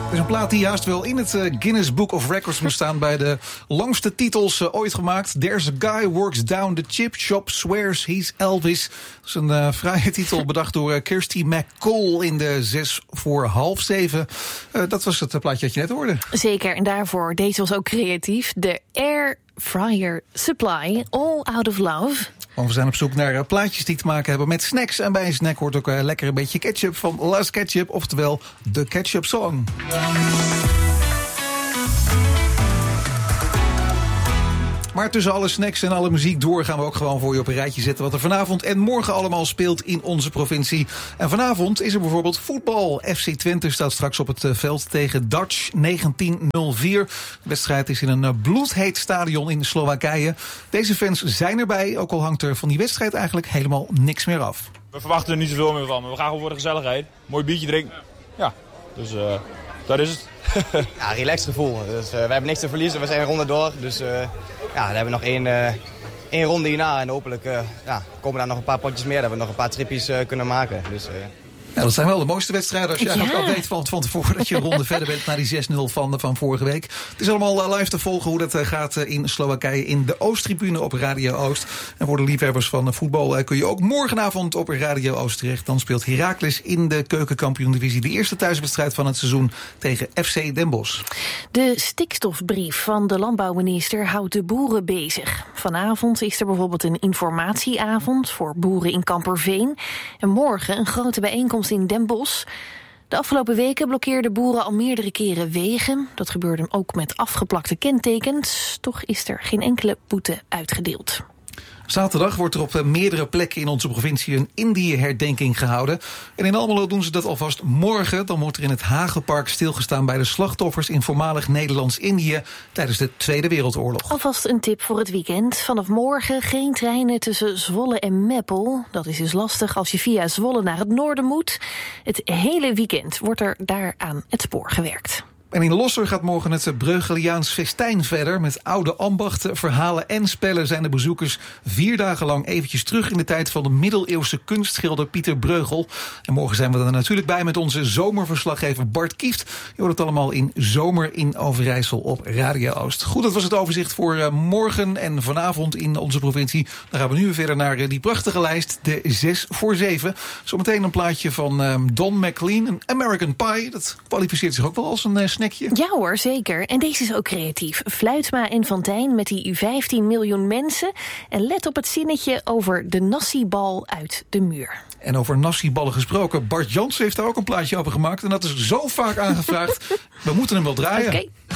Het is een plaat die juist wel in het Guinness Book of Records moet staan bij de langste titels ooit gemaakt. There's a guy works down the chip shop, swears he's Elvis. Dat is een fraaie titel bedacht door Kirsty McCall in de 6:06. Dat was het plaatje dat je net hoorde. Zeker, en daarvoor, deze was ook creatief, de Air Fryer Supply, All Out of Love. Want we zijn op zoek naar plaatjes die te maken hebben met snacks. En bij een snack hoort ook lekker een beetje ketchup van Las Ketchup, oftewel de Ketchup Song. Maar tussen alle snacks en alle muziek door gaan we ook gewoon voor je op een rijtje zetten wat er vanavond en morgen allemaal speelt in onze provincie. En vanavond is er bijvoorbeeld voetbal. FC Twente staat straks op het veld tegen Dutch 1904. De wedstrijd is in een bloedheet stadion in Slowakije. Deze fans zijn erbij, ook al hangt er van die wedstrijd eigenlijk helemaal niks meer af. We verwachten er niet zoveel meer van, maar we gaan gewoon voor de gezelligheid. Mooi biertje drinken. Ja, dus dat is het. Ja, relaxed gevoel. Dus, we hebben niks te verliezen, we zijn een ronde door. Dus dan hebben we nog één ronde hierna. En hopelijk komen daar nog een paar potjes meer, dat we nog een paar tripjes kunnen maken. Dus, Ja, dat zijn wel de mooiste wedstrijden als je eigenlijk al weet van tevoren dat je een ronde verder bent naar die 6-0 van vorige week. Het is allemaal live te volgen hoe dat gaat in Slowakije in de Oosttribune op Radio Oost. En voor de liefhebbers van voetbal kun je ook morgenavond op Radio Oost terecht. Dan speelt Heracles in de Keukenkampioen-divisie de eerste thuiswedstrijd van het seizoen tegen FC Den Bosch. De stikstofbrief van de landbouwminister houdt de boeren bezig. Vanavond is er bijvoorbeeld een informatieavond voor boeren in Kamperveen. En morgen een grote bijeenkomst in Den Bosch. De afgelopen weken blokkeerden boeren al meerdere keren wegen. Dat gebeurde ook met afgeplakte kentekens. Toch is er geen enkele boete uitgedeeld. Zaterdag wordt er op meerdere plekken in onze provincie een Indië-herdenking gehouden. En in Almelo doen ze dat alvast morgen. Dan wordt er in het Hagenpark stilgestaan bij de slachtoffers in voormalig Nederlands-Indië tijdens de Tweede Wereldoorlog. Alvast een tip voor het weekend. Vanaf morgen geen treinen tussen Zwolle en Meppel. Dat is dus lastig als je via Zwolle naar het noorden moet. Het hele weekend wordt er daar aan het spoor gewerkt. En in Losser gaat morgen het Breugeliaans festijn verder. Met oude ambachten, verhalen en spellen zijn de bezoekers 4 dagen lang eventjes terug in de tijd van de middeleeuwse kunstschilder Pieter Breugel. En morgen zijn we er natuurlijk bij met onze zomerverslaggever Bart Kieft. Je hoort het allemaal in Zomer in Overijssel op Radio Oost. Goed, dat was het overzicht voor morgen en vanavond in onze provincie. Dan gaan we nu weer verder naar die prachtige lijst, de 6:07. Zometeen een plaatje van Don McLean, een American Pie. Dat kwalificeert zich ook wel als een snackje. Ja hoor, zeker. En deze is ook creatief. Fluitma en Fontijn met die 15 miljoen mensen. En let op het zinnetje over de nassibal uit de muur. En over nassiballen gesproken, Bart Jansen heeft daar ook een plaatje over gemaakt. En dat is zo vaak aangevraagd, we moeten hem wel draaien. Okay.